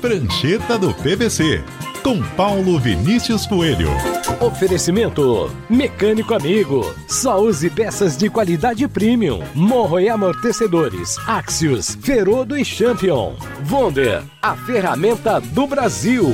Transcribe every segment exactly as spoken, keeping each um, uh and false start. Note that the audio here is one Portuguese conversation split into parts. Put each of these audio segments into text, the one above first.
Prancheta do P V C, com Paulo Vinícius Coelho. Oferecimento Mecânico Amigo. Só use peças de qualidade premium. Morro e amortecedores Axios, Ferodo e Champion. Wonder, a ferramenta do Brasil.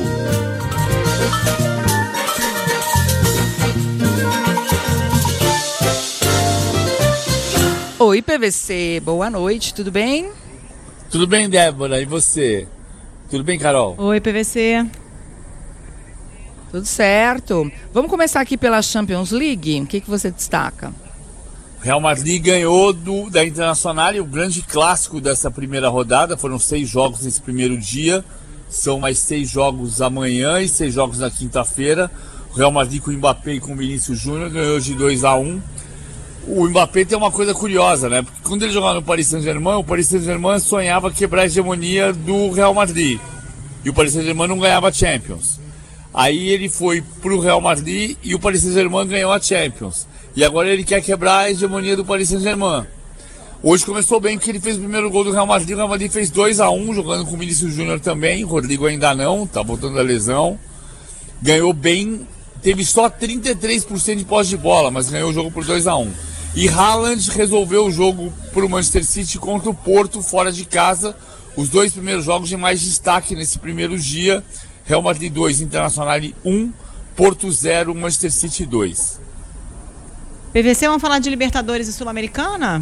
Oi, P V C, boa noite, tudo bem? Tudo bem, Débora, e você? Tudo bem, Carol? Oi, P V C. Tudo certo. Vamos começar aqui pela Champions League. O que, que você destaca? Real Madrid ganhou do, da Internacional, o grande clássico dessa primeira rodada. Foram seis jogos nesse primeiro dia. São mais seis jogos amanhã e seis jogos na quinta-feira. O Real Madrid com o Mbappé e com o Vinícius Júnior ganhou de dois a um. O Mbappé tem uma coisa curiosa, né? Porque quando ele jogava no Paris Saint-Germain, o Paris Saint-Germain sonhava quebrar a hegemonia do Real Madrid. E o Paris Saint-Germain não ganhava Champions. Aí ele foi pro Real Madrid e o Paris Saint-Germain ganhou a Champions. E agora ele quer quebrar a hegemonia do Paris Saint-Germain. Hoje começou bem porque ele fez o primeiro gol do Real Madrid. O Real Madrid fez dois a um, jogando com o Vinícius Júnior também. O Rodrigo ainda não, tá voltando da lesão. Ganhou bem, teve só trinta e três por cento de posse de bola, mas ganhou o jogo por dois a um. E Haaland resolveu o jogo para o Manchester City contra o Porto, fora de casa. Os dois primeiros jogos de mais destaque nesse primeiro dia. Real Madrid dois, Internacional um, Porto zero, Manchester City dois. P V C, vamos falar de Libertadores e Sul-Americana?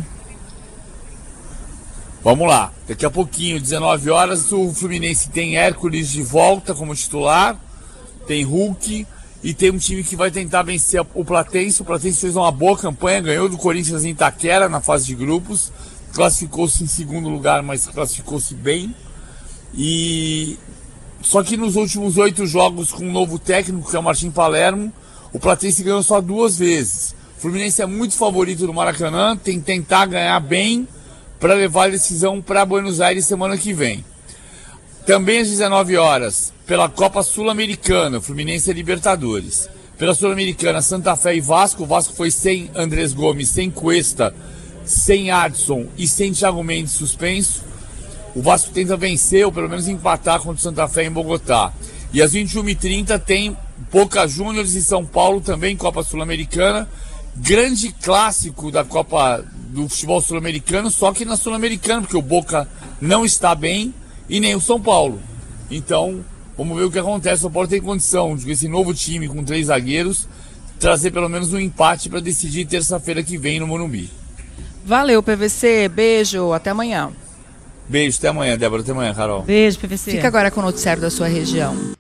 Vamos lá. Daqui a pouquinho, dezenove horas, o Fluminense tem Hércules de volta como titular. Tem Hulk. E tem um time que vai tentar vencer o Platense. O Platense fez uma boa campanha, ganhou do Corinthians em Itaquera na fase de grupos, classificou-se em segundo lugar, mas classificou-se bem. E só que nos últimos oito jogos com um novo técnico, que é o Martim Palermo, o Platense ganhou só duas vezes. O Fluminense é muito favorito no Maracanã, tem que tentar ganhar bem para levar a decisão para Buenos Aires semana que vem. Também às dezenove horas, pela Copa Sul-Americana, Fluminense e Libertadores. Pela Sul-Americana, Santa Fé e Vasco. O Vasco foi sem Andrés Gomes, sem Cuesta, sem Adson e sem Thiago Mendes suspenso. O Vasco tenta vencer, ou pelo menos empatar contra o Santa Fé em Bogotá. E às vinte e uma e trinta tem Boca Juniors e São Paulo, também Copa Sul-Americana. Grande clássico da Copa do futebol sul-americano, só que na Sul-Americana, porque o Boca não está bem e nem o São Paulo. Então, vamos ver o que acontece. O São Paulo tem condição de, com esse novo time com três zagueiros, trazer pelo menos um empate para decidir terça-feira que vem no Morumbi. Valeu, P V C. Beijo. Até amanhã. Beijo. Até amanhã, Débora. Até amanhã, Carol. Beijo, P V C. Fica agora com o noticiário da sua região.